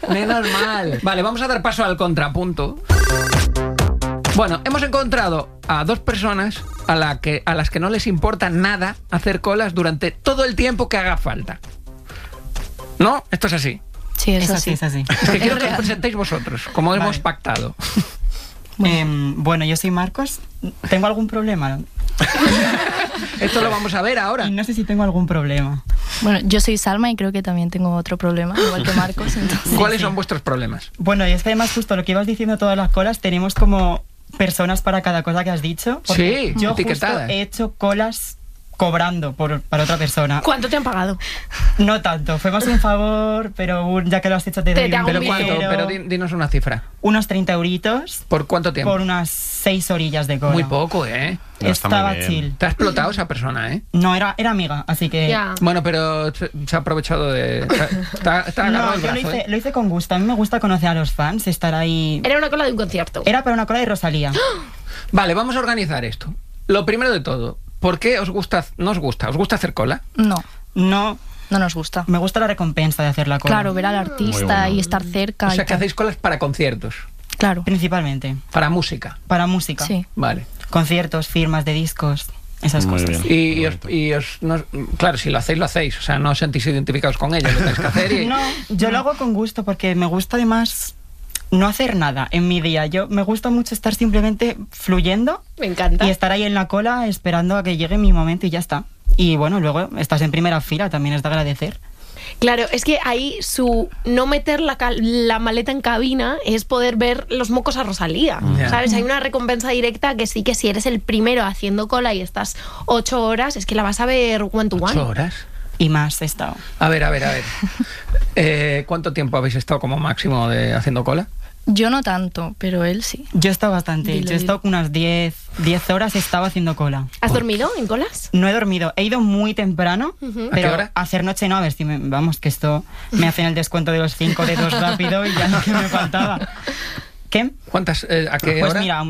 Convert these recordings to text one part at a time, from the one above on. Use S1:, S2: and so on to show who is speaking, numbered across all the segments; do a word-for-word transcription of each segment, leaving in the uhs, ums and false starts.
S1: Menos mal. Vale, vamos a dar paso al contrapunto. Bueno, hemos encontrado a dos personas a, la que, a las que no les importa nada hacer colas durante todo el tiempo que haga falta. ¿No? Esto es así.
S2: Sí, es,
S3: Es
S2: así.
S3: así, es así.
S1: Es que quiero que os presentéis vosotros, como
S3: Vale.
S1: hemos pactado.
S3: Eh, bueno, yo soy Marcos. ¿Tengo algún problema?
S1: Esto lo vamos a ver ahora.
S3: Y no sé si tengo algún problema.
S2: Bueno, yo soy Salma y creo que también tengo otro problema, igual que Marcos. Entonces.
S1: ¿Cuáles
S3: sí.
S1: son vuestros problemas?
S3: Bueno, y es que además justo lo que ibas diciendo todas las colas, tenemos como personas para cada cosa que has dicho. Porque
S1: Sí,
S3: yo justo
S1: etiquetadas.
S3: he hecho colas cobrando por, para otra persona.
S4: ¿Cuánto te han pagado?
S3: No tanto, fue más un favor, pero un- ya que lo has hecho te
S4: Te-
S3: doy
S4: te
S3: un
S4: hago
S1: ¿Pero
S4: un
S1: cuánto?
S4: dinero.
S1: Pero di- dinos una cifra.
S3: unos treinta euritos
S1: ¿Por cuánto tiempo?
S3: por unas seis orillas de cola.
S1: Muy poco, ¿eh?
S5: No, está muy
S3: Estaba
S5: bien.
S3: chill.
S1: Te ha explotado esa persona, ¿eh?
S3: No, era, era amiga, así que...
S4: Ya.
S1: Bueno, pero se se ha aprovechado de... Está, está agarrado
S3: No,
S1: el
S3: yo lo
S1: brazo,
S3: hice,
S1: ¿eh?
S3: lo hice con gusto. A mí me gusta conocer a los fans, estar ahí...
S4: Era una cola de un concierto.
S3: Era para una cola de Rosalía.
S1: Vale, vamos a organizar esto. Lo primero de todo, ¿por qué os gusta, no os gusta? ¿Os gusta hacer cola?
S2: No,
S3: No,
S2: no nos gusta.
S3: me gusta la recompensa de hacer la cola.
S2: Claro, ver al
S5: Muy
S2: artista
S5: bueno.
S2: y estar cerca.
S1: O sea,
S2: y
S1: que
S2: tal.
S1: hacéis colas para conciertos,
S2: Claro,
S3: Principalmente.
S1: para música.
S3: Para música.
S2: sí.
S1: Vale.
S3: Conciertos, firmas de discos, esas
S5: Muy
S3: cosas.
S5: bien.
S1: Y, y
S5: Muy
S1: os,
S5: bonito.
S1: y os- no- claro, si lo hacéis, lo hacéis. O sea, no os sentís identificados con ello, lo tenéis que hacer. Y,
S3: No, yo lo hago con gusto porque me gusta además no hacer nada en mi día. Yo me gusta mucho estar simplemente fluyendo
S4: Me encanta.
S3: y estar ahí en la cola esperando a que llegue mi momento y ya está. Y bueno, luego estás en primera fila, también es de agradecer.
S4: Claro, es que ahí su no meter la, cal- la maleta en cabina es poder ver los mocos a Rosalía.
S1: Ya.
S4: ¿Sabes? Hay una recompensa directa que sí que si eres el primero haciendo cola y estás ocho horas, es que la vas a ver one to one.
S1: ¿Ocho horas?
S3: Y más he estado.
S1: A ver, a ver, a ver. Eh, ¿Cuánto tiempo habéis estado como máximo de haciendo cola?
S2: Yo no tanto, pero él sí.
S3: Yo he estado bastante.
S2: Dilo,
S3: Yo he estado
S2: dilo.
S3: unas diez horas, he estado haciendo cola.
S4: ¿Has dormido en colas?
S3: No he dormido. He ido muy temprano,
S4: Ujú.
S1: ¿A
S3: pero
S1: qué hora?
S3: a hacer noche no, a ver si me... Vamos, que esto me hacen el descuento de los cinco dedos rápido y ya lo que me faltaba. ¿Qué?
S1: ¿Cuántas? eh, ¿A qué
S3: Pues
S1: hora?
S3: mira,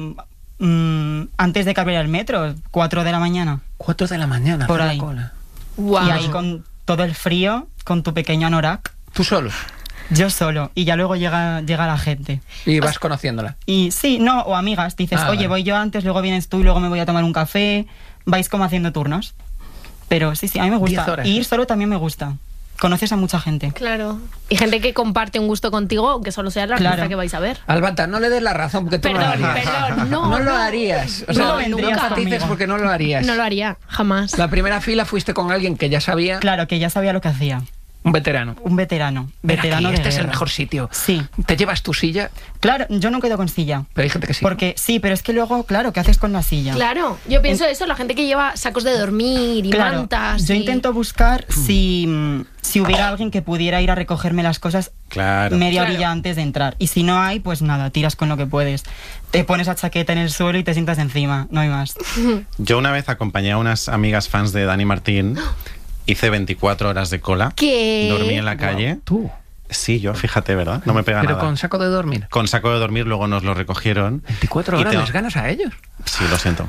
S3: mm, antes de que abriera el metro, cuatro de la mañana.
S1: Cuatro de la mañana.
S3: Por
S1: hacer la
S3: ahí.
S1: cola.
S4: Wow.
S3: Y ahí con todo el frío, con tu pequeño anorak,
S1: Tú solo.
S3: yo solo. Y ya luego llega, llega la gente.
S1: Y vas conociéndola.
S3: Y sí, no, o amigas, dices,
S1: Ah,
S3: oye,
S1: vale.
S3: voy yo antes, luego vienes tú y luego me voy a tomar un café. Vais como haciendo turnos. Pero sí, sí, a mí me
S1: Diez
S3: gusta.
S1: horas.
S3: Y ir solo también me gusta. Conoces a mucha gente.
S4: Claro. Y gente que comparte un gusto contigo, aunque solo sea la artista
S3: Claro.
S4: que vais a ver.
S1: Albata, no le des la razón porque tú no lo
S4: Perdón,
S1: harías.
S4: perdón, no,
S1: No lo
S4: no.
S1: harías. O
S4: No,
S1: sea,
S4: no
S1: no
S3: vendrías
S1: empatices
S3: conmigo.
S1: porque no lo harías.
S4: No lo haría, jamás.
S1: La primera fila fuiste con alguien que ya sabía,
S3: Claro, que ya sabía lo que hacía.
S1: un veterano.
S3: Un veterano.
S1: Ven
S3: Veterano
S1: aquí,
S3: de
S1: este es el
S3: guerra.
S1: mejor sitio.
S3: Sí.
S1: Te llevas tu silla,
S3: Claro, yo nunca he ido con silla.
S1: pero hay gente que sí.
S3: Porque sí, pero es que luego, claro, ¿qué haces con la silla?
S4: Claro, yo pienso eso, la gente que lleva sacos de dormir y
S3: Claro,
S4: mantas.
S3: yo
S4: y-
S3: intento buscar si, mm, si hubiera alguien que pudiera ir a recogerme las cosas
S5: Claro.
S3: media
S4: Claro.
S3: orilla antes de entrar. Y si no hay, pues nada, tiras con lo que puedes. Te pones la chaqueta en el suelo y te sientas encima, no hay más.
S5: Yo una vez acompañé a unas amigas fans de Dani Martín. Hice veinticuatro horas de cola.
S4: ¿Qué?
S5: Dormí en la calle.
S1: Tú.
S5: Sí, yo, fíjate, ¿verdad? No me pega
S1: Pero
S5: nada.
S1: con saco de dormir.
S5: Con saco de dormir, luego nos lo recogieron.
S1: veinticuatro
S5: Y
S1: horas
S5: te-
S1: les ganas a ellos.
S5: Sí, lo siento.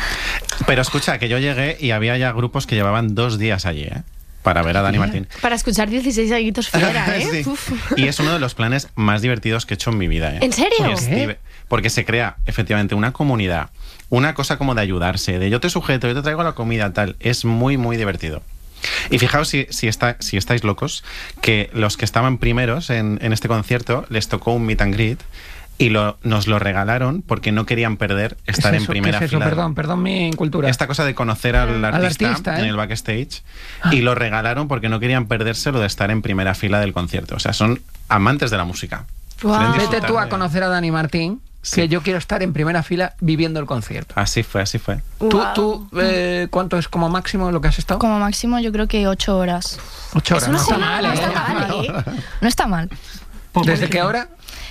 S5: Pero escucha, que yo llegué y había ya grupos que llevaban dos días allí, ¿eh? Para ver a Dani Martín.
S4: Para escuchar dieciséis añitos fiera, ¿eh?
S5: Sí.
S4: Uf.
S5: Y es uno de los planes más divertidos que he hecho en mi vida, ¿eh?
S4: ¿En serio?
S5: Porque, es
S1: ¿Qué?
S5: div- porque se crea efectivamente una comunidad, una cosa como de ayudarse, de yo te sujeto, yo te traigo la comida, tal. Es muy, muy divertido. Y fijaos si, si, está, si estáis locos, que los que estaban primeros en, en este concierto les tocó un meet and greet y lo, nos lo regalaron porque no querían perder
S1: ¿Qué es
S5: estar en
S1: eso?
S5: primera
S1: ¿Qué es eso?
S5: fila.
S1: Perdón, perdón mi incultura.
S5: Esta cosa de conocer al
S1: Al
S5: artista,
S1: artista, ¿eh?
S5: en el backstage y lo regalaron porque no querían perderse lo de estar en primera fila del concierto. O sea, son amantes de la música.
S4: Guau.
S5: Quieren
S1: Vete
S5: disfrutar
S1: tú a
S5: de-
S1: conocer a Dani Martín,
S5: Sí.
S1: que yo quiero estar en primera fila viviendo el concierto.
S5: Así fue, así fue.
S1: ¿Tú,
S4: Guau.
S1: tú eh, cuánto es como máximo lo que has estado?
S2: Como máximo yo creo que ocho horas.
S1: Ocho horas.
S4: Es una
S1: no está
S4: jornada,
S1: mal,
S4: no
S1: ¿eh?
S4: está mal, ¿eh?
S2: No está mal.
S1: ¿Desde qué hora?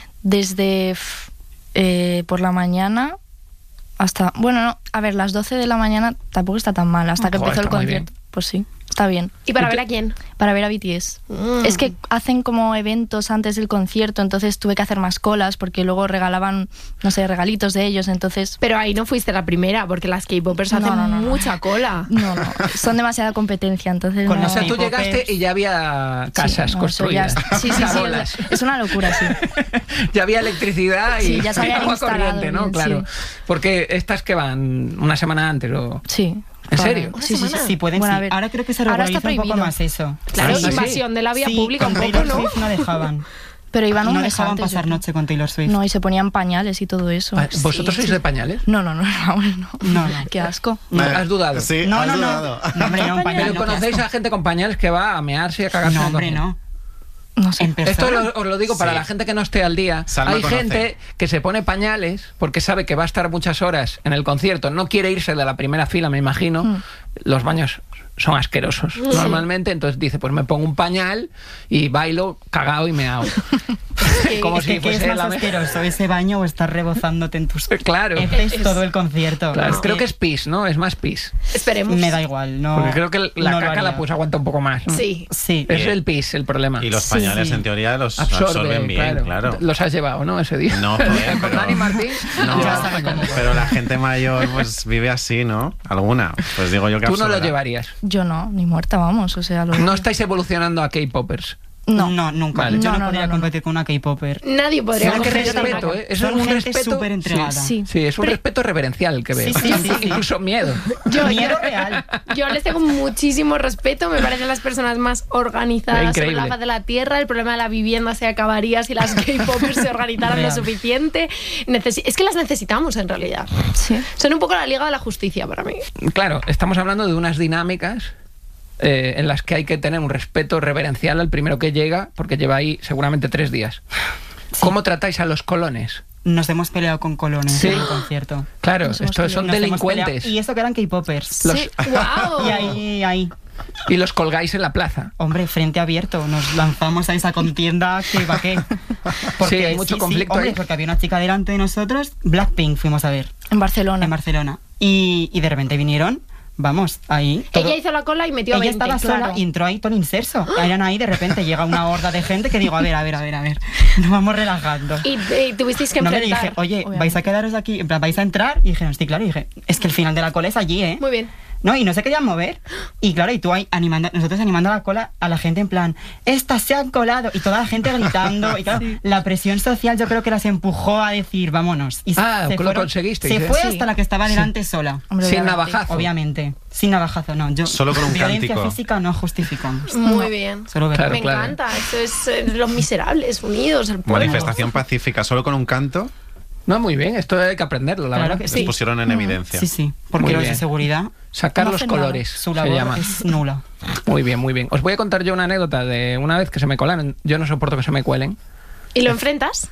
S2: Desde f- eh, por la mañana hasta... Bueno, no, a ver, las doce de la mañana tampoco está tan mal. Hasta que
S1: Joder,
S2: empezó el
S1: está muy bien.
S2: concierto. Pues sí. Está bien.
S4: ¿Y para ver a quién?
S2: Para ver a B T S.
S4: Mm.
S2: Es que hacen como eventos antes del concierto, entonces tuve que hacer más colas porque luego regalaban, no sé, regalitos de ellos, entonces...
S4: Pero ahí no fuiste la primera, porque las K-popers
S2: No,
S4: hacen
S2: no, no, no.
S4: mucha cola.
S2: No, no, son demasiada competencia, entonces
S3: Con
S2: no...
S1: O sea, tú
S3: K-popers.
S1: llegaste y ya había casas
S2: Sí, no, eso ya-
S1: construidas.
S2: Sí, sí, sí,
S1: Bolas.
S2: es, es una locura, sí.
S1: Ya había electricidad y
S2: Sí, ya se habían
S1: agua
S2: instalado
S1: corriente, ¿no?
S2: bien,
S1: Claro.
S2: sí.
S1: Porque estas que van una semana antes o...
S2: Sí.
S1: ¿En serio?
S2: Claro.
S4: Una
S2: Sí, sí, sí.
S4: semana.
S3: Sí, pueden,
S2: Bueno, a
S3: sí.
S2: ver,
S3: Ahora creo que se
S2: ahora está
S3: regulariza un poco
S2: prohibido.
S3: más eso.
S4: Claro,
S1: ¿Ah, sí?
S4: invasión de la vía
S3: Sí,
S4: pública
S3: con
S4: un poco,
S3: Taylor
S4: ¿no?
S3: Swift no dejaban.
S2: Pero iban un
S3: No
S2: mes
S3: dejaban
S2: antes,
S3: pasar
S2: yo creo.
S3: noche con Taylor Swift.
S2: No, y se ponían pañales y todo eso.
S1: Pa- ¿Vosotros
S2: Sí.
S1: sois de pañales?
S2: No, no, no, Raúl, no.
S3: No, no.
S2: Qué asco.
S1: No,
S5: Eh,
S1: has dudado.
S5: Sí,
S3: No,
S5: has
S3: no, no.
S5: dudado.
S3: No, hombre, no, un pañal,
S1: Pero
S3: no, qué
S1: conocéis
S3: asco.
S1: a gente con pañales que va a mearse y a cagarse.
S3: No,
S1: en el
S3: hombre,
S1: concierto?
S3: no.
S2: No sé.
S3: En
S1: Esto
S3: persona.
S1: lo- os lo digo para
S5: Sí.
S1: la gente que no esté al día.
S5: Salma
S1: Hay
S5: conoce.
S1: gente que se pone pañales porque sabe que va a estar muchas horas en el concierto. No quiere irse de la primera fila, me imagino.
S2: Mm.
S1: Los baños son asquerosos normalmente. Entonces dice, pues me pongo un pañal y bailo cagado y meao. Como
S3: Es
S1: si
S3: que, ¿qué
S1: fuese
S3: es más
S1: la me-
S3: asqueroso? ¿Ese baño o estar rebozándote en tus
S1: Claro.
S3: heces todo el concierto?
S1: Claro,
S3: Es
S1: creo que es pis, ¿no? Es más pis.
S4: Esperemos.
S3: Me da igual, no.
S1: Porque creo que la
S3: no lo
S1: caca la
S3: haría.
S1: pues aguanta un poco más. ¿no?
S4: Sí.
S3: Sí.
S1: Es
S5: Eh,
S1: el pis el problema.
S5: Y los
S3: Sí,
S5: pañales,
S3: sí.
S5: en teoría, los
S1: Absorbe,
S5: absorben bien, claro.
S1: Los has llevado, ¿no? Ese día.
S5: No, joder,
S1: Con
S5: pero-
S1: Dani Martín.
S5: No,
S3: Ya sabe cómo.
S5: pero la gente mayor pues vive así, ¿no? Alguna. Pues digo yo que
S1: Tú no lo
S5: absorberá.
S1: llevarías.
S2: Yo no, ni muerta, vamos. O sea, lo...
S1: No estáis evolucionando a K-popers.
S2: No.
S3: No, nunca.
S1: Vale.
S3: Yo no,
S2: No, no,
S3: podría
S2: no, no.
S3: competir con una K-popper.
S4: Nadie podría
S1: Mira qué
S4: coger
S1: respeto,
S4: una-
S1: ¿eh? Eso
S3: Son
S1: es un
S3: gente
S1: respeto
S3: súper entregada.
S2: Sí.
S1: Sí, es un
S4: Pero-
S1: respeto reverencial el que veo.
S3: Sí, sí, sí, sí.
S1: Incluso miedo.
S4: Yo,
S3: Miedo
S4: yo-
S3: real.
S4: yo les tengo muchísimo respeto, me parecen las personas más organizadas sobre
S1: Increíble.
S4: la faz de la tierra. El problema de la vivienda se acabaría si las K-popers se organizaran lo
S3: Real.
S4: suficiente. Necesi- es que las necesitamos en realidad.
S2: Sí.
S4: Son un poco la Liga de la Justicia para mí.
S1: Claro, estamos hablando de unas dinámicas eh, en las que hay que tener un respeto reverencial al primero que llega, porque lleva ahí seguramente tres días. ¿Cómo tratáis a los colones?
S3: Nos hemos peleado con colones
S1: Sí.
S3: en el concierto.
S1: Claro,
S2: Nos hemos
S1: estos son
S3: Nos hemos peleado-
S1: delincuentes.
S3: Y eso que eran K-popers.
S1: Los-
S4: Sí. ¡Wow!
S3: Y ahí, ahí.
S1: Y los colgáis en la plaza.
S3: Hombre, frente abierto, nos lanzamos a esa contienda que va qué.
S1: Sí, hay mucho conflicto
S3: hombre,
S1: ahí.
S3: porque había una chica delante de nosotros, Blackpink fuimos a ver,
S2: En Barcelona.
S3: en Barcelona. Y, y de repente vinieron, vamos, ahí. todo-
S4: Ella hizo la cola y metió a
S3: Ella
S4: veinte.
S3: estaba sola
S4: claro.
S3: y entró ahí todo el inserso. Eran ahí, de repente llega una horda de gente que digo, a ver, a ver, a ver, a ver. Nos vamos relajando.
S4: Y, y tuvisteis que
S3: No me
S4: enfrentar.
S3: dije, oye,
S2: obviamente.
S3: vais a quedaros aquí, en plan, vais a entrar. Y dijeron, sí, claro. Y dije, es que el final de la cola es allí, ¿eh?
S4: Muy bien.
S3: No, y no se querían mover. Y claro, y tú ahí animando, nosotros animando a la cola a la gente en plan, estas se han colado. Y toda la gente gritando. Y claro, la presión social yo creo que las empujó a decir, vámonos. Y
S1: Ah,
S3: se
S1: lo
S3: fueron-
S1: conseguisteis,
S3: Se
S1: ¿eh?
S3: fue
S2: Sí.
S3: hasta la que estaba delante sola.
S2: Hombre,
S1: Sin
S2: obviamente.
S1: navajazo.
S3: Obviamente. Sin navajazo, no. Yo,
S5: Solo con un
S3: violencia
S5: cántico.
S3: física no justificamos.
S4: Muy bien.
S3: Solo ver-
S1: Claro,
S4: Me
S1: claro.
S4: encanta. Esto es eh, los miserables unidos, el pueblo.
S5: Manifestación pacífica, solo con un canto,
S1: No, muy bien, esto hay que aprenderlo, la
S3: Claro
S1: verdad.
S3: que
S5: les
S3: sí.
S5: pusieron en evidencia.
S3: Sí, sí. Porque
S1: Muy
S3: los
S1: bien.
S3: de seguridad,
S1: Sacar
S2: No
S1: los
S2: hacen nada.
S1: colores,
S3: su
S1: se
S3: labor
S1: llama.
S3: es nula.
S1: Muy bien, muy bien. Os voy a contar yo una anécdota de una vez que se me colaron. Yo no soporto que se me cuelen.
S4: ¿Y lo enfrentas?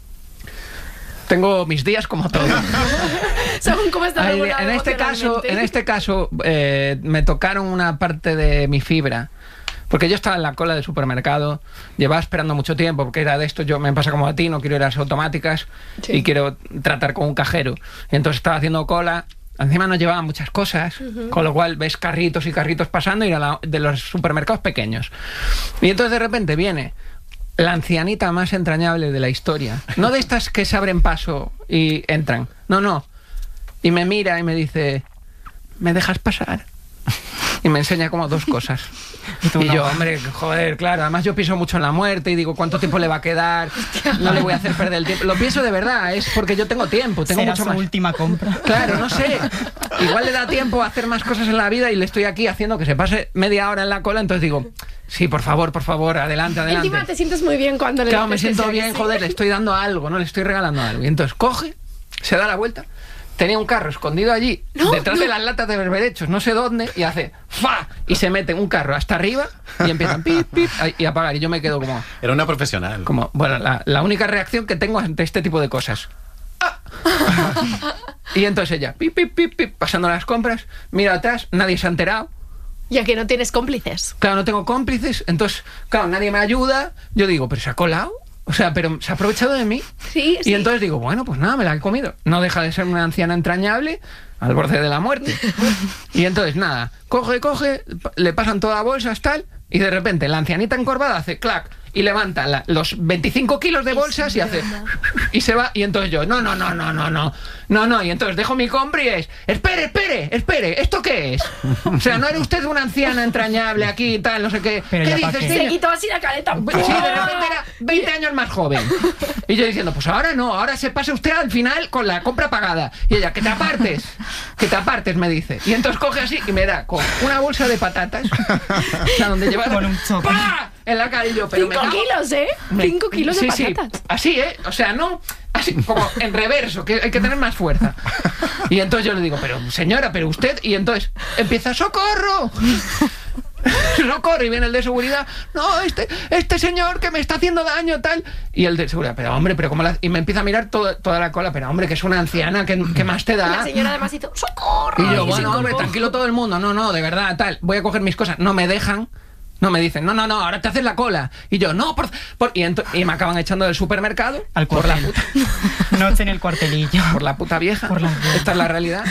S1: Tengo mis días como todo.
S4: Según cómo está
S1: Ay,
S4: regulado
S1: en este caso,
S4: emocionalmente.
S1: en este caso eh, me tocaron una parte de mi fibra. Porque yo estaba en la cola del supermercado, llevaba esperando mucho tiempo, porque era de esto, yo me pasa como a ti, no quiero ir a las automáticas
S4: Sí.
S1: y quiero tratar con un cajero. Y entonces estaba haciendo cola, encima no llevaba muchas cosas, con lo cual ves carritos y carritos pasando y era la- de los supermercados pequeños. Y entonces de repente viene la ancianita más entrañable de la historia. No de estas que se abren paso y entran. No, no. Y me mira y me dice, ¿me dejas pasar? Y me enseña como dos cosas.
S3: Y tú
S1: Y
S3: no.
S1: yo, hombre, joder, claro. Además yo pienso mucho en la muerte y digo, ¿cuánto tiempo le va a quedar? No le voy a hacer perder el tiempo. Lo pienso de verdad, es porque yo tengo tiempo, tengo
S3: Será
S1: mucho
S3: su
S1: más.
S3: última compra.
S1: Claro, no sé. Igual le da tiempo a hacer más cosas en la vida y le estoy aquí haciendo que se pase media hora en la cola, entonces digo, sí, por favor, por favor, adelante, adelante.
S4: Encima te sientes muy bien cuando le
S1: Claro, me
S4: dices
S1: siento
S4: eso,
S1: bien,
S4: ¿sí?
S1: joder, le estoy dando algo, ¿no? Le estoy regalando algo. Y entonces coge, se da la vuelta, tenía un carro escondido allí,
S4: No,
S1: detrás
S4: no.
S1: de las latas de berberechos, no sé dónde, y hace ¡fa! Y se mete en un carro hasta arriba y empiezan pip, pip, a- y a apagar. Y yo me quedo como,
S5: Era una profesional.
S1: como bueno, la, la única reacción que tengo ante este tipo de cosas. ¡Ah! Y entonces ella, pip, pip, pip, pip, pasando las compras, mira atrás, nadie se ha enterado.
S4: Ya que no tienes cómplices.
S1: Claro, no tengo cómplices, entonces, claro, nadie me ayuda. Yo digo, ¿pero se ha colado? O sea, ¿pero se ha aprovechado de mí?
S4: Sí, sí.
S1: Y entonces digo, bueno, pues nada, me la he comido. No deja de ser una anciana entrañable. al borde de la muerte. Y entonces, nada, coge, coge, le pasan todas las bolsas, tal, y de repente la ancianita encorvada hace clac, y levanta la, los veinticinco kilos de bolsas y hace... Y se va, y entonces yo, no, no, no, no, no, no, no, no, y entonces dejo mi compra y es, espere, espere, espere, ¿esto qué es? O sea, ¿no era usted una anciana entrañable aquí y tal, no sé qué?
S3: Pero
S1: ¿Qué
S3: ya pa'
S1: dices?
S3: qué.
S4: Se quitó así la careta.
S1: Sí, de repente era veinte años más joven. Y yo diciendo, pues ahora no, ahora se pase usted al final con la compra pagada. Y ella, que te apartes, que te apartes, me dice. Y entonces coge así y me da con una bolsa de patatas, o sea, donde lleva
S3: Con un choque.
S1: ¡pah! En la cara y yo, pero me
S4: Cinco
S1: cago-
S4: kilos, ¿eh?
S1: me-
S4: Cinco kilos de
S1: sí,
S4: patatas.
S1: Sí, así, ¿eh? O sea, no... Así, como en reverso, que hay que tener más fuerza. Y entonces yo le digo, pero señora, pero usted... Y entonces empieza, ¡socorro! ¡Socorro! Y viene el de seguridad, no, este, este señor que me está haciendo daño, tal. Y el de seguridad, pero hombre, pero cómo la... Y me empieza a mirar todo, toda la cola, pero hombre, que es una anciana, ¿qué, qué más te da?
S4: La señora además hizo ¡socorro!
S1: Y yo,
S4: se
S1: bueno, hombre,
S4: incorporó.
S1: tranquilo todo el mundo. No, no, de verdad, tal. Voy a coger mis cosas. No me dejan. No me dicen, no, no, no, ahora te haces la cola. Y yo, no, por... por... Y, ento- y me acaban echando del supermercado.
S3: Al
S1: por la
S3: cuartel.
S1: puta,
S3: Noche en el cuartelillo.
S1: por la puta vieja.
S3: Por la vieja.
S1: Esta es la realidad.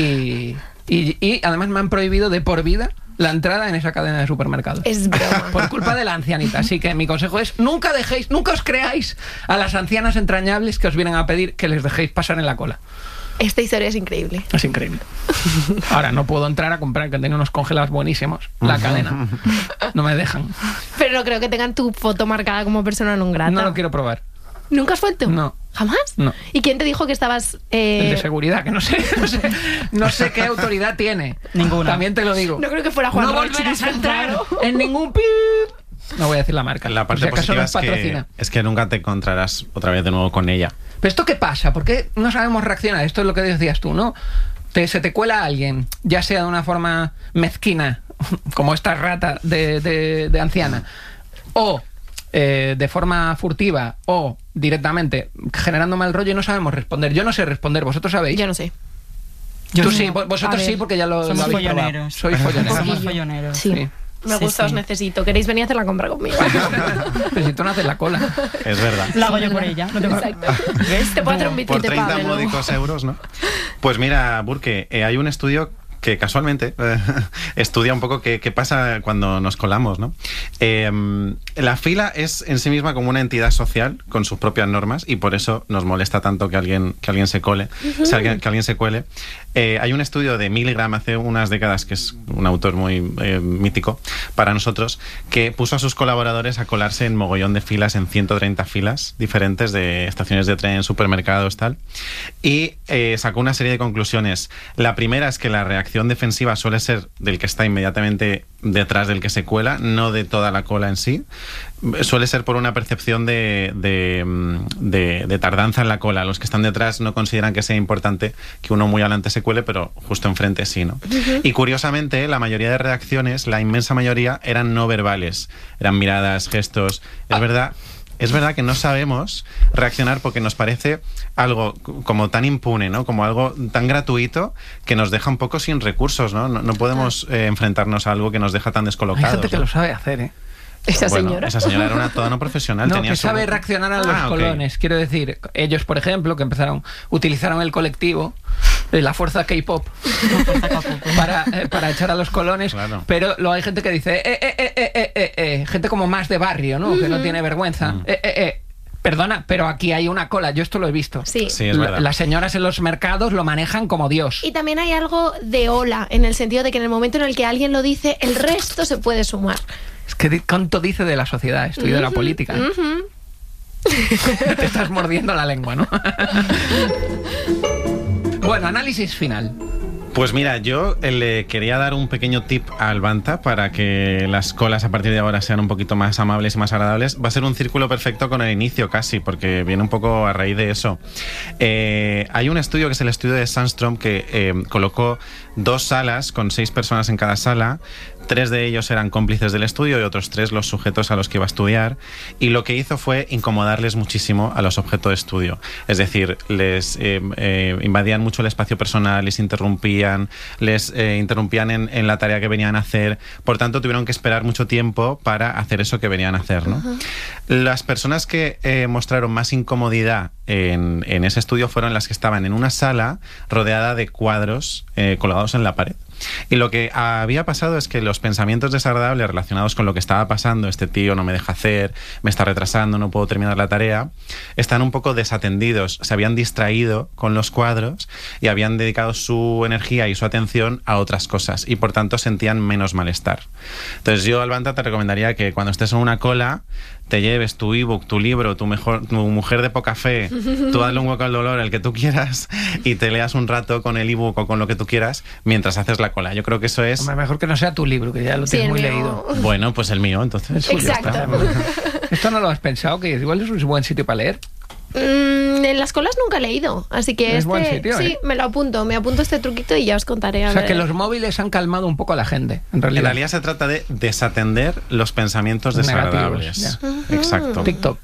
S1: Y, y, y además me han prohibido de por vida la entrada en esa cadena de supermercados.
S4: Es broma.
S1: Por culpa de la ancianita. Así que mi consejo es, nunca dejéis, nunca os creáis a las ancianas entrañables que os vienen a pedir que les dejéis pasar en la cola.
S4: Esta historia es increíble.
S1: Es increíble. Ahora no puedo entrar a comprar, que tenía unos congelados buenísimos. La cadena. No me dejan.
S4: Pero no creo que tengan tu foto marcada como persona non grata.
S1: No lo quiero probar.
S4: ¿Nunca has vuelto?
S1: No.
S4: ¿Jamás?
S1: No.
S4: ¿Y quién te dijo que estabas...? eh,
S1: El de seguridad, que no sé, no sé, no sé qué autoridad tiene.
S3: Ninguna.
S1: También te lo digo.
S4: No creo que fuera Juan
S1: No
S4: Roche
S1: volverás a entrar
S4: disfrazado.
S1: en ningún pip. No voy a decir la marca.
S5: La parte
S1: por si acaso
S5: positiva
S1: nos
S5: es que,
S1: patrocina.
S5: es que nunca te encontrarás otra vez de nuevo con ella.
S1: Pero ¿esto qué pasa? ¿Por qué no sabemos reaccionar? Esto es lo que decías tú, ¿no? Te, se te cuela alguien, ya sea de una forma mezquina, como esta rata de, de, de anciana, o eh, de forma furtiva, o directamente generando mal rollo y no sabemos responder. Yo no sé responder, ¿vosotros sabéis?
S4: Yo no sé.
S3: Yo
S1: Tú
S3: no.
S1: sí, vo- vosotros
S2: A ver,
S1: sí, porque ya lo, lo
S3: Somos
S1: habéis probado.
S3: folloneros.
S1: Sois folloneros.
S3: Somos folloneros.
S2: Sí.
S1: Sí.
S4: Me
S3: Sí,
S4: gusta, os
S3: sí.
S4: necesito. ¿Queréis venir a hacer la compra conmigo?
S1: Pero si tú no haces la cola.
S5: Es verdad.
S3: La hago yo por ella. No te
S4: Exacto. Te puedo hacer un
S5: Por
S4: bizcocho
S5: treinta
S4: Pablo.
S5: módicos euros, ¿no? Pues mira, Burke, eh, hay un estudio que casualmente eh, estudia un poco qué, qué pasa cuando nos colamos, ¿no? Eh, la fila es en sí misma como una entidad social con sus propias normas y por eso nos molesta tanto que alguien, que alguien se cole, uh-huh. si alguien, que alguien se cuele. Eh, hay un estudio de Milgram hace unas décadas, que es un autor muy eh, mítico para nosotros, que puso a sus colaboradores a colarse en mogollón de filas, en ciento treinta filas diferentes de estaciones de tren, supermercados, tal, y eh, sacó una serie de conclusiones. La primera es que la reacción defensiva suele ser del que está inmediatamente detrás del que se cuela, no de toda la cola en sí. Suele ser por una percepción de, de, de, de tardanza en la cola. Los que están detrás no consideran que sea importante que uno muy adelante se cuele, pero justo enfrente sí, ¿no? Uh-huh. Y curiosamente, la mayoría de reacciones, la inmensa mayoría, eran no verbales. Eran miradas, gestos. Es verdad... Es verdad que no sabemos reaccionar porque nos parece algo como tan impune, ¿no? Como algo tan gratuito que nos deja un poco sin recursos, ¿no? No, no podemos eh, enfrentarnos a algo que nos deja tan descolocados.
S1: Hay gente que
S5: ¿no?
S1: lo sabe hacer, ¿eh?
S4: Esa
S5: bueno,
S4: señora.
S5: Esa señora era una toda no profesional.
S1: No,
S5: tenía
S1: que
S5: su...
S1: sabe reaccionar a los
S5: ah,
S1: colones.
S5: Okay.
S1: Quiero decir, ellos, por ejemplo, que empezaron, utilizaron el colectivo, eh, la fuerza K-pop, para, eh, para echar a los colones.
S5: Claro.
S1: Pero luego hay gente que dice, eh, eh, eh, eh, eh, eh, eh, gente como más de barrio, ¿no? Uh-huh. Que no tiene vergüenza. Uh-huh. eh, eh, eh. Perdona, pero aquí hay una cola, yo esto lo he visto.
S4: Sí,
S5: sí es verdad.
S1: Las señoras en los mercados lo manejan como Dios.
S4: Y también hay algo de ola, en el sentido de que en el momento en el que alguien lo dice, el resto se puede sumar.
S1: Es que cuánto dice de la sociedad esto y uh-huh, de la política. ¿eh? Uh-huh. Te estás mordiendo la lengua, ¿no? Bueno, análisis final.
S5: Pues mira, yo le quería dar un pequeño tip al Banta para que las colas a partir de ahora sean un poquito más amables y más agradables. Va a ser un círculo perfecto con el inicio casi, porque viene un poco a raíz de eso. Eh, hay un estudio que es el estudio de Sandstrom que eh, colocó dos salas con seis personas en cada sala tres de ellos eran cómplices del estudio y otros tres los sujetos a los que iba a estudiar, y lo que hizo fue incomodarles muchísimo a los objetos de estudio. Es decir, les eh, eh, invadían mucho el espacio personal, les interrumpían, les eh, interrumpían en, en la tarea que venían a hacer, por tanto tuvieron que esperar mucho tiempo para hacer eso que venían a hacer, ¿no? Uh-huh. Las personas que eh, mostraron más incomodidad en, en ese estudio fueron las que estaban en una sala rodeada de cuadros eh, colgados en la pared. Y lo que había pasado es que los pensamientos desagradables relacionados con lo que estaba pasando, este tío no me deja hacer, me está retrasando, no puedo terminar la tarea, están un poco desatendidos, se habían distraído con los cuadros y habían dedicado su energía y su atención a otras cosas y por tanto sentían menos malestar. Entonces yo, Albanta, te recomendaría que cuando estés en una cola te lleves tu ebook, tu libro, tu, mejor, tu mujer de poca fe, tú dale un hueco al dolor, el que tú quieras, y te leas un rato con el ebook o con lo que tú quieras mientras haces la cola. Yo creo que eso es...
S1: Hombre, mejor que no sea tu libro, que ya lo
S4: Sí,
S1: tienes muy
S4: mío.
S1: leído.
S5: Bueno, pues el mío, entonces.
S4: Exacto.
S5: Ya está.
S1: ¿Esto no lo has pensado? Que igual es un buen sitio para leer.
S4: Mm, en las colas nunca he leído, así que
S1: Es
S4: este,
S1: buen sitio,
S4: sí,
S1: ¿eh?
S4: me lo apunto, me apunto este truquito y ya os contaré. A
S1: O sea,
S4: ver.
S1: que los móviles han calmado un poco a la gente, en
S5: En
S1: realidad.
S5: realidad se trata de desatender los pensamientos
S1: Negativos,
S5: desagradables.
S1: ya.
S5: Exacto.
S1: TikTok,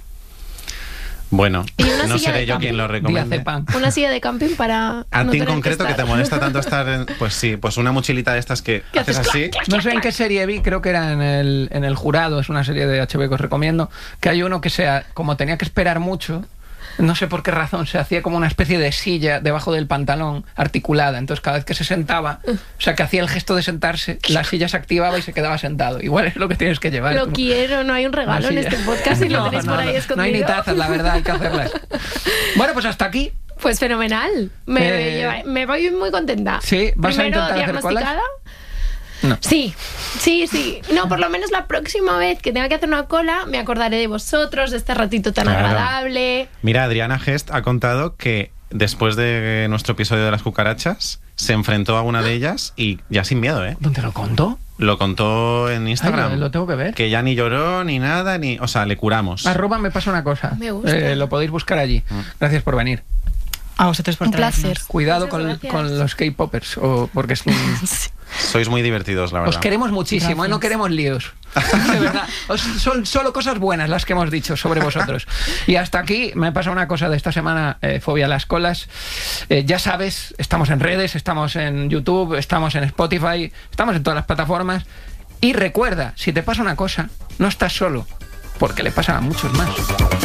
S5: Bueno,
S4: ¿Y una
S5: no
S4: silla
S5: seré
S4: de
S5: yo
S4: camping?
S5: quien lo recomiende.
S1: diazepam.
S4: Una silla de camping para
S5: A
S4: no
S5: ti en
S4: tener que
S5: concreto, que,
S4: estar.
S5: te molesta tanto estar en... Pues sí, pues una mochilita de estas que
S4: ¿Qué
S5: haces
S4: haces?
S5: así.
S4: Clac,
S1: No sé en qué serie vi, creo que era en el, en el Jurado, es una serie de H B O que os recomiendo, que hay uno que sea, como tenía que esperar mucho, no sé por qué razón, se hacía como una especie de silla debajo del pantalón articulada, entonces cada vez que se sentaba, o sea, que hacía el gesto de sentarse, la silla se activaba y se quedaba sentado. Igual es lo que tienes que llevar.
S4: Lo
S1: como-
S4: quiero, no hay un regalo en
S1: Una silla.
S4: este podcast y lo
S1: No,
S4: tenéis
S1: no,
S4: por ahí
S1: no,
S4: escondido.
S1: no hay ni tazas, la verdad, hay que hacerlas. Bueno, pues hasta aquí.
S4: Pues fenomenal. Me,
S1: Eh,
S4: lleva- me voy muy contenta.
S1: Sí, ¿vas a
S4: Primero
S1: intentar hacer
S4: diagnosticada.
S1: colas? No.
S4: Sí, sí, sí. No, por lo menos la próxima vez que tenga que hacer una cola me acordaré de vosotros, de este ratito tan
S5: Claro.
S4: agradable.
S5: Mira, Adriana Gest ha contado que después de nuestro episodio de las cucarachas se enfrentó a una de ellas y ya sin miedo, ¿eh?
S1: ¿Dónde lo contó?
S5: Lo contó en Instagram.
S1: Ay, lo, lo tengo que ver.
S5: Que ya ni lloró ni nada, ni, o sea, le curamos.
S1: Arroba me pasa una cosa.
S4: Me gusta.
S1: Eh, lo podéis buscar allí. Gracias por venir.
S3: A vosotros por
S2: Un
S3: traernos.
S2: placer.
S1: Cuidado
S4: Muchas
S1: con,
S4: gracias.
S1: con los K-popers, o porque es un-
S5: Sois muy divertidos, la verdad.
S1: os queremos muchísimo, ¿eh? No queremos líos. De verdad. Os- son solo cosas buenas las que hemos dicho sobre vosotros. Y hasta aquí me pasa una cosa de esta semana, eh, fobia a las colas. Eh, ya sabes, estamos en redes, estamos en YouTube, estamos en Spotify, estamos en todas las plataformas. Y recuerda, si te pasa una cosa, no estás solo, porque le pasa a muchos más.